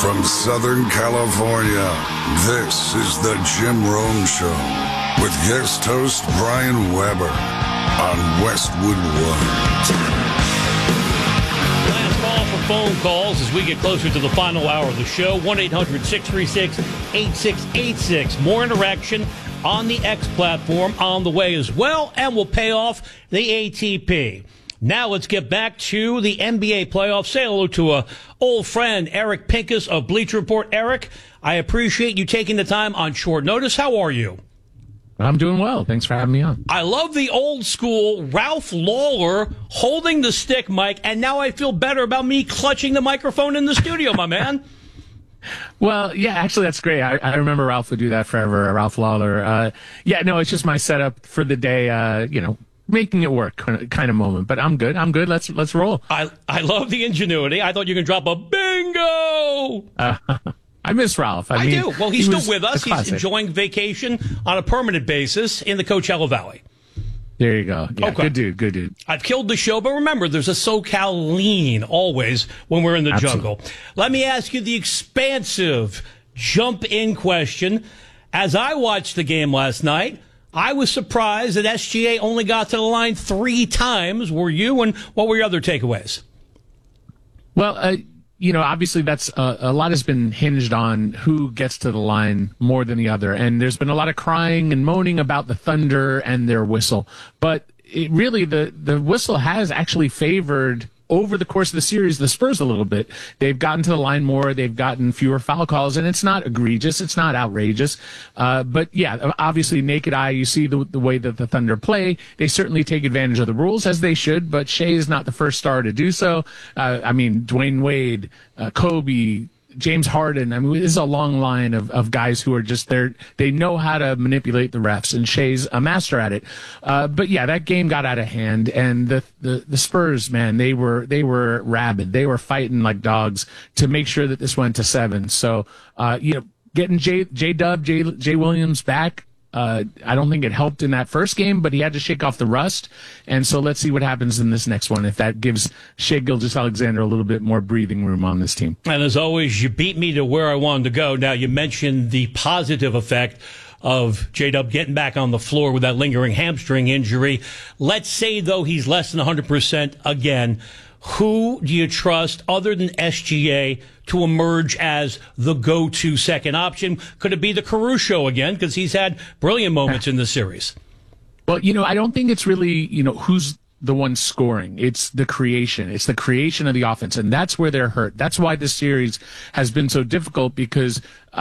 From Southern California, this is the Jim Rome Show with guest host Brian Weber on Westwood One. Last call for phone calls as we get closer to the final hour of the show. 1-800-636-8686. More interaction on the X platform on the way as well, and we'll pay off the ATP. Now let's get back to the NBA playoffs. Say hello to a old friend, Eric Pincus of Bleacher Report. Eric, I appreciate you taking the time on short notice. How are you? I'm doing well. Thanks for having me on. I love the old school Ralph Lawler holding the stick, Mike, and now I feel better about me clutching the microphone in the studio, my man. Well, yeah, actually, that's great. I remember Ralph would do that forever, Ralph Lawler. It's just my setup for the day, making it work kind of moment. But I'm good. Let's roll. I love the ingenuity. I thought you could drop a bingo. I miss Ralph. I mean, do. Well, he's still with us. He's enjoying vacation on a permanent basis in the Coachella Valley. There you go. Yeah, okay. Good dude. I've killed the show, but remember, there's a SoCal lean always when we're in the jungle. Let me ask you the expansive jump-in question. As I watched the game last night, I was surprised that SGA only got to the line 3 times. Were you? And what were your other takeaways? Well, obviously that's a lot has been hinged on who gets to the line more than the other. And there's been a lot of crying and moaning about the Thunder and their whistle. But it really, the whistle has actually favored, over the course of the series, the Spurs a little bit. They've gotten to the line more. They've gotten fewer foul calls, and it's not egregious. It's not outrageous. But yeah, obviously, naked eye, you see the way that the Thunder play. They certainly take advantage of the rules, as they should, but Shea is not the first star to do so. Dwayne Wade, Kobe, James Harden. This is a long line of guys who are just there. They know how to manipulate the refs, and Shea's a master at it. But yeah, that game got out of hand, and the Spurs, man, they were rabid. They were fighting like dogs to make sure that this went to 7. So, getting Jay Williams back, I don't think it helped in that first game, but he had to shake off the rust. And so let's see what happens in this next one, if that gives Shai Gilgeous-Alexander a little bit more breathing room on this team. And as always, you beat me to where I wanted to go. Now, you mentioned the positive effect of J-Dub getting back on the floor with that lingering hamstring injury. Let's say, though, he's less than 100% again. Who do you trust other than SGA to emerge as the go-to second option? Could it be the Caruso again? Because he's had brilliant moments in the series. Well, I don't think it's really, who's the one scoring. It's the creation. It's the creation of the offense. And that's where they're hurt. That's why this series has been so difficult because,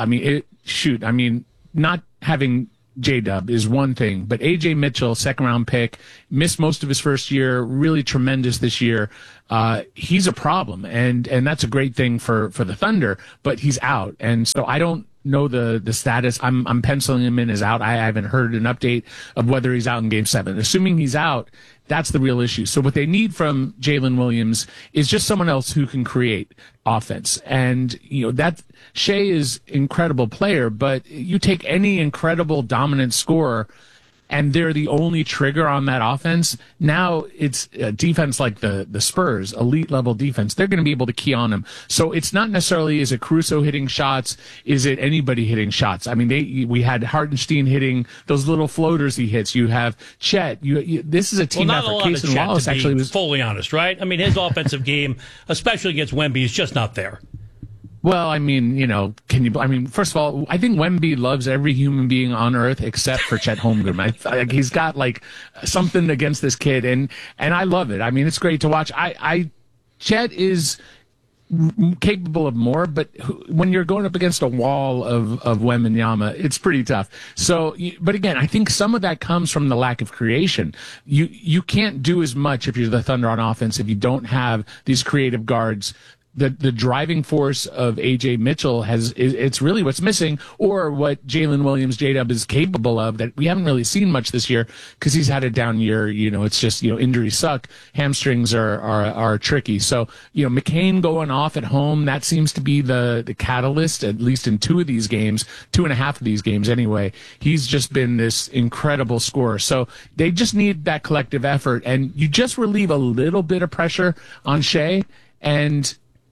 not having J-Dub is one thing, but A.J. Mitchell, second-round pick, missed most of his first year, really tremendous this year. He's a problem, and that's a great thing for the Thunder, but he's out. And so I don't know the status. I'm penciling him in as out. I haven't heard an update of whether he's out in Game 7. Assuming he's out, that's the real issue. So what they need from Jalen Williams is just someone else who can create offense. And, that Shea is incredible player, but you take any incredible dominant scorer and they're the only trigger on that offense. Now it's a defense like the Spurs, elite level defense. They're going to be able to key on them. So it's not necessarily, is it Caruso hitting shots? Is it anybody hitting shots? We had Hartenstein hitting those little floaters he hits. You have Chet. This is a team effort. Case and Wallace actually was fully honest, right? His offensive game, especially against Wemby, is just not there. Well, first of all, I think Wemby loves every human being on earth except for Chet Holmgren. He's got something against this kid, and I love it. It's great to watch. Chet is capable of more, but when you're going up against a wall of Wembanyama, it's pretty tough. So, but again, I think some of that comes from the lack of creation. You can't do as much if you're the Thunder on offense if you don't have these creative guards. The driving force of A.J. Mitchell it's really what's missing, or what Jalen Williams, J-Dub, is capable of that we haven't really seen much this year because he's had a down year. It's just, injuries suck. Hamstrings are tricky. So, McCain going off at home, that seems to be the catalyst, at least in 2 of these games, 2.5 of these games anyway. He's just been this incredible scorer. So they just need that collective effort, and you just relieve a little bit of pressure on Shea, and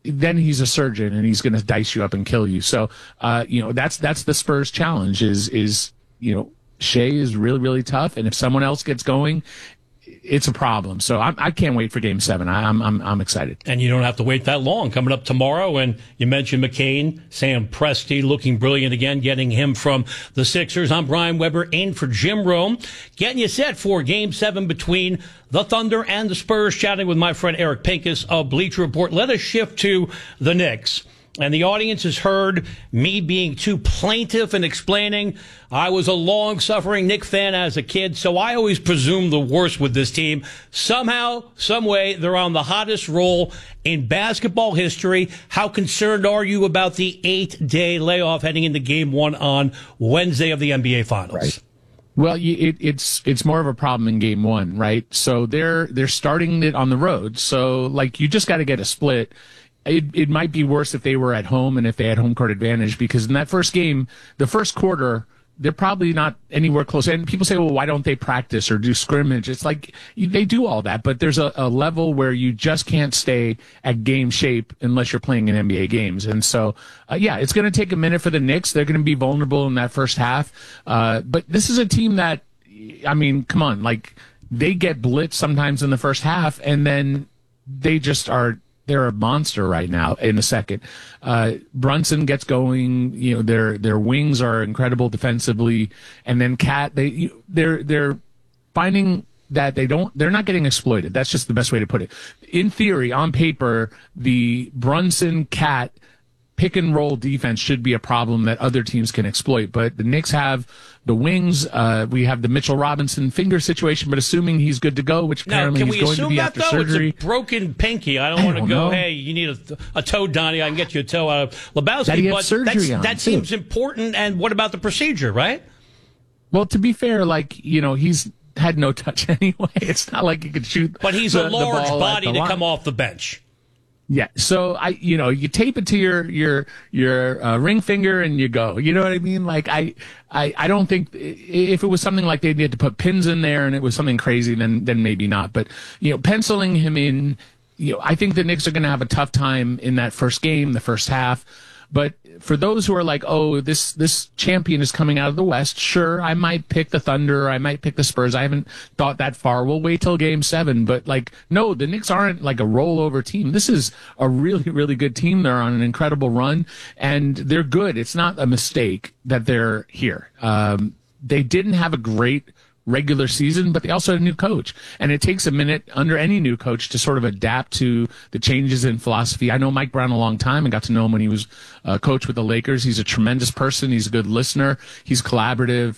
then he's a surgeon and he's going to dice you up and kill you. So, that's the Spurs challenge is Shea is really, really tough. And if someone else gets going, it's a problem. So I can't wait for Game 7. I'm excited. And you don't have to wait that long. Coming up tomorrow, and you mentioned McCain, Sam Presti looking brilliant again, getting him from the Sixers. I'm Brian Weber in for Jim Rome, getting you set for Game 7 between the Thunder and the Spurs, chatting with my friend Eric Pincus of Bleacher Report. Let us shift to the Knicks. And the audience has heard me being too plaintive and explaining I was a long-suffering Knicks fan as a kid, so I always presume the worst with this team. Somehow, some way, they're on the hottest roll in basketball history. How concerned are you about the 8-day layoff heading into Game 1 on Wednesday of the NBA Finals? Right. Well, it's more of a problem in Game 1, right? So they're starting it on the road. So you just got to get a split. It might be worse if they were at home and if they had home court advantage, because in that first game, the first quarter, they're probably not anywhere close. And people say, well, why don't they practice or do scrimmage? It's like they do all that, but there's a level where you just can't stay at game shape unless you're playing in NBA games. And so, it's going to take a minute for the Knicks. They're going to be vulnerable in that first half. But this is a team that, come on, they get blitzed sometimes in the first half, and then they just are. They're a monster right now in the second. Brunson gets going. Their wings are incredible defensively, and then Cat. They're finding that they're not getting exploited. That's just the best way to put it. In theory, on paper, the Brunson Cat pick and roll defense should be a problem that other teams can exploit. But the Knicks have the wings. We have the Mitchell Robinson finger situation, but assuming he's good to go, which apparently he's going to be after surgery. It's a broken pinky. I don't want to go, hey, you need a toe, Donnie. I can get you a toe out of Lebowski. That he had surgery on, that seems important. And what about the procedure, right? Well, to be fair, he's had no touch anyway. It's not like he could shoot. But he's a large body to come off the bench. Yeah, so you tape it to your ring finger and you go. You know what I mean? I don't think if it was something like they had to put pins in there and it was something crazy, then maybe not. But penciling him in, I think the Knicks are going to have a tough time in that first game, the first half. But for those who are like, oh, this champion is coming out of the West, sure, I might pick the Thunder, I might pick the Spurs. I haven't thought that far. We'll wait till Game 7. But no, the Knicks aren't like a rollover team. This is a really, really good team. They're on an incredible run, and they're good. It's not a mistake that they're here. They didn't have a great regular season, but they also had a new coach. And it takes a minute under any new coach to sort of adapt to the changes in philosophy. I know Mike Brown a long time and got to know him when he was coach with the Lakers. He's a tremendous person. He's a good listener. He's collaborative.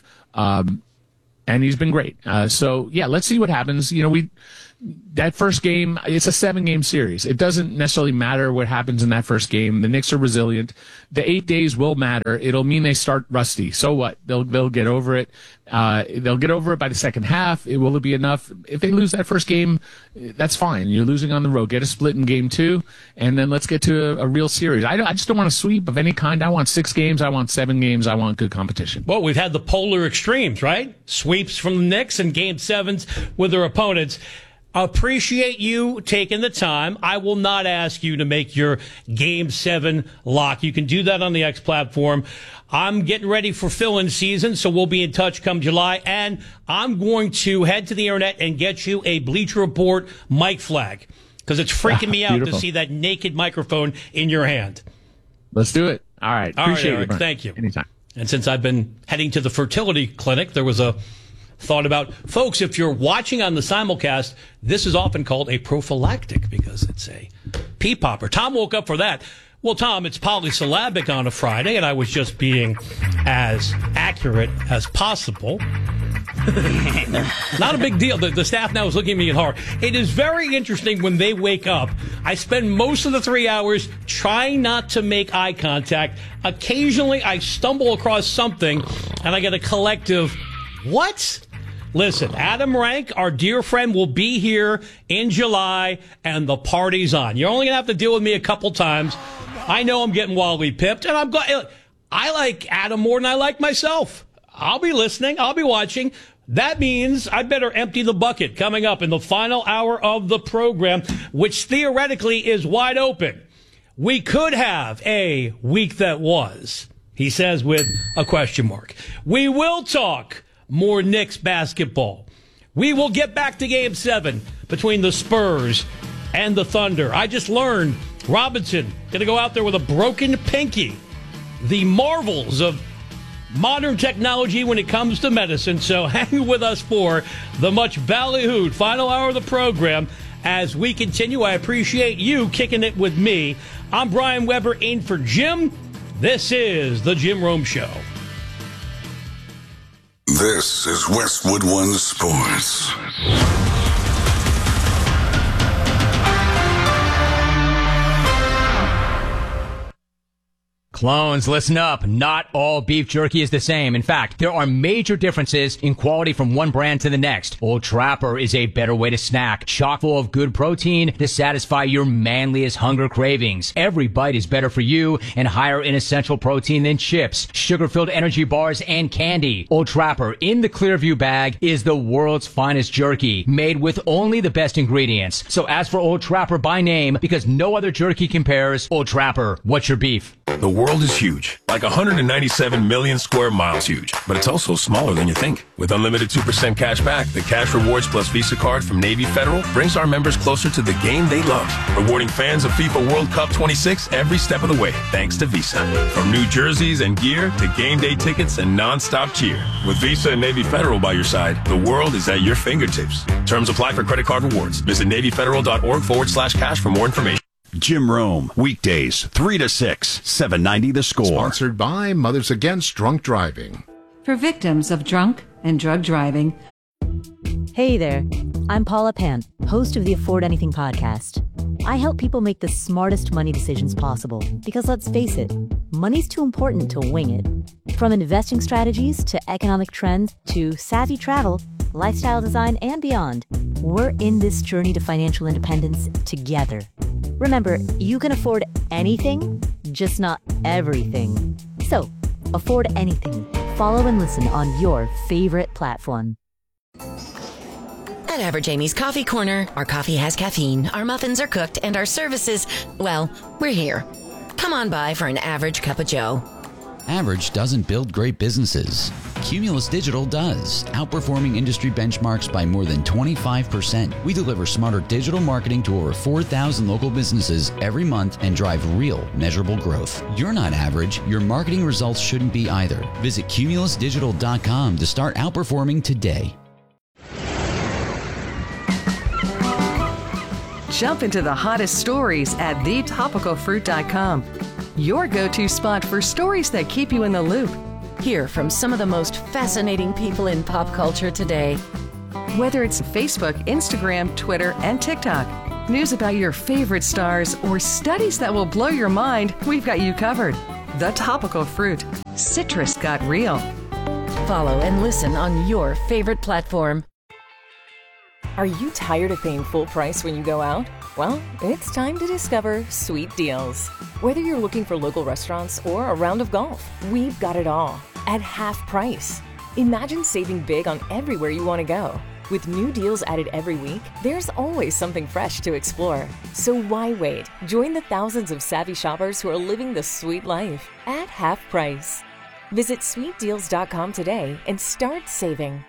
And he's been great. Let's see what happens. That first game, it's a 7-game series. It doesn't necessarily matter what happens in that first game. The Knicks are resilient. The 8 days will matter. It'll mean they start rusty. So what? They'll get over it. They'll get over it by the second half. Will it be enough? If they lose that first game, that's fine. You're losing on the road. Get a split in Game 2, and then let's get to a real series. I just don't want a sweep of any kind. I want 6 games. I want 7 games. I want good competition. Well, we've had the polar extremes, right? Sweeps from the Knicks and Game 7s with their opponents. Appreciate you taking the time. I will not ask you to make your Game 7 lock. You can do that on the X platform. I'm getting ready for fill-in season, so we'll be in touch come July. And I'm going to head to the internet and get you a Bleacher Report mic flag, because it's freaking me out to see that naked microphone in your hand. Let's do it. All right. Appreciate it, Eric. Thank you. Anytime. And since I've been heading to the fertility clinic, there was a thought about, folks, if you're watching on the simulcast, this is often called a prophylactic because it's a pee popper. Tom woke up for that. Well, Tom, it's polysyllabic on a Friday, and I was just being as accurate as possible. Not a big deal. The staff now is looking at me hard. It is very interesting when they wake up. I spend most of the 3 hours trying not to make eye contact. Occasionally, I stumble across something, and I get a collective, what? Listen, Adam Rank, our dear friend, will be here in July, and the party's on. You're only going to have to deal with me a couple times. I know I'm getting wildly pipped, and I'm glad. I like Adam more than I like myself. I'll be listening. I'll be watching. That means I better empty the bucket coming up in the final hour of the program, which theoretically is wide open. we could have a week that was, he says with a question mark. We will talk more Knicks basketball. We will get back to Game 7 between the Spurs and the Thunder. I just learned Robinson going to go out there with a broken pinky. The marvels of modern technology when it comes to medicine. So hang with us for the much ballyhooed final hour of the program as we continue. I appreciate you kicking it with me. I'm Brian Weber in for Jim. This is the Jim Rome Show. This is Westwood One Sports. Clones, listen up. Not all beef jerky is the same. In fact, there are major differences in quality from one brand to the next. Old Trapper is a better way to snack, chock full of good protein to satisfy your manliest hunger cravings. Every bite is better for you and higher in essential protein than chips, sugar-filled energy bars, and candy. Old Trapper in the Clearview bag is the world's finest jerky, made with only the best ingredients. So ask for Old Trapper by name because no other jerky compares. Old Trapper, what's your beef? The world is huge, like 197 million square miles huge, but it's also smaller than you think. With unlimited 2% cash back, the Cash Rewards Plus Visa card from Navy Federal brings our members closer to the game they love, rewarding fans of FIFA World Cup 26 every step of the way, thanks to Visa. From new jerseys and gear to game day tickets and non-stop cheer. With Visa and Navy Federal by your side, the world is at your fingertips. Terms apply for credit card rewards. Visit NavyFederal.org/cash for more information. Jim Rome, weekdays, 3 to 6, 790 The Score. Sponsored by Mothers Against Drunk Driving. For victims of drunk and drug driving. Hey there, I'm Paula Pant, host of the Afford Anything podcast. I help people make the smartest money decisions possible because let's face it, money's too important to wing it. From investing strategies to economic trends to savvy travel, lifestyle design, and beyond, we're in this journey to financial independence together. Remember, you can afford anything, just not everything. So, afford anything. Follow and listen on your favorite platform. At Average Amy's Coffee Corner, our coffee has caffeine, our muffins are cooked, and our services, well, we're here. Come on by for an average cup of joe. Average doesn't build great businesses. Cumulus Digital does, outperforming industry benchmarks by more than 25%. We deliver smarter digital marketing to over 4,000 local businesses every month and drive real, measurable growth. You're not average. Your marketing results shouldn't be either. Visit cumulusdigital.com to start outperforming today. Jump into the hottest stories at thetopicalfruit.com. Your go-to spot for stories that keep you in the loop. Hear from some of the most fascinating people in pop culture today. Whether it's Facebook, Instagram, Twitter, and TikTok, news about your favorite stars, or studies that will blow your mind, we've got you covered. The Topical Fruit. Citrus got real. Follow and listen on your favorite platform. Are you tired of paying full price when you go out? Well, it's time to discover Sweet Deals. Whether you're looking for local restaurants or a round of golf, we've got it all at half price. Imagine saving big on everywhere you want to go. With new deals added every week, there's always something fresh to explore. So why wait? Join the thousands of savvy shoppers who are living the sweet life at half price. Visit sweetdeals.com today and start saving.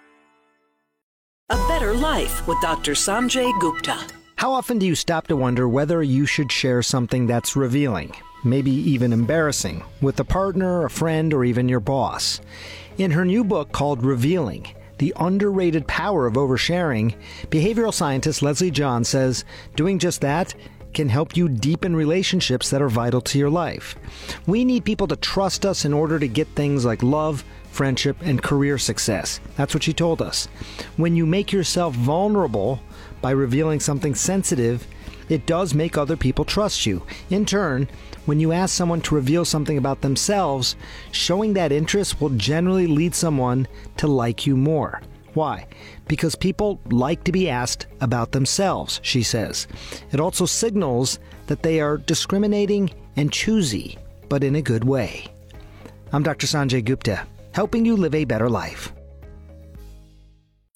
A Better Life with Dr. Sanjay Gupta. How often do you stop to wonder whether you should share something that's revealing, maybe even embarrassing, with a partner, a friend, or even your boss? In her new book called Revealing, The Underrated Power of Oversharing, behavioral scientist Leslie John says doing just that can help you deepen relationships that are vital to your life. We need people to trust us in order to get things like love, friendship, and career success. That's what she told us. When you make yourself vulnerable by revealing something sensitive, it does make other people trust you. In turn, when you ask someone to reveal something about themselves, showing that interest will generally lead someone to like you more. Why? Because people like to be asked about themselves, she says. It also signals that they are discriminating and choosy, but in a good way. I'm Dr. Sanjay Gupta, helping you live a better life.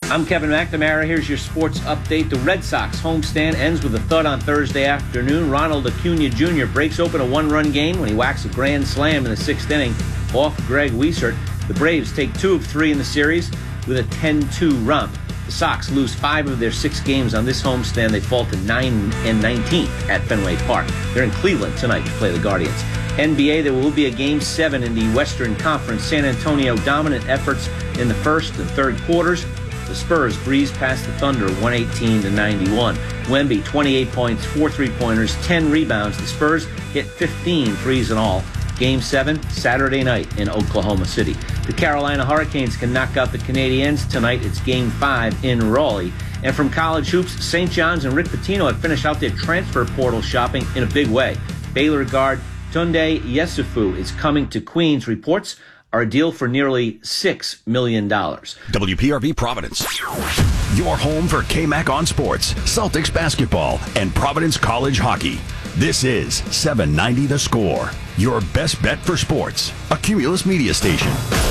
I'm Kevin McNamara. Here's your sports update. The Red Sox homestand ends with a thud on Thursday afternoon. Ronald Acuna Jr. breaks open a one-run game when he whacks a grand slam in the 6th inning off Greg Wiesert. The Braves take 2 of 3 in the series with a 10-2 romp. The Sox lose 5 of their 6 games on this homestand. They fall to 9-19 at Fenway Park. They're in Cleveland tonight to play the Guardians. NBA, there will be a Game 7 in the Western Conference. San Antonio dominant efforts in the first and third quarters. The Spurs breeze past the Thunder 118-91. Wemby, 28 points, 4 3-pointers, 10 rebounds. The Spurs hit 15 threes in all. Game 7, Saturday night in Oklahoma City. The Carolina Hurricanes can knock out the Canadiens. Tonight, it's Game 5 in Raleigh. And from college hoops, St. John's and Rick Pitino have finished out their transfer portal shopping in a big way. Baylor guard Tunde Yesufu is coming to Queens. Reports are a deal for nearly $6 million. WPRV Providence. Your home for KMAC on sports, Celtics basketball, and Providence College hockey. This is 790 The Score, your best bet for sports, a Cumulus media station.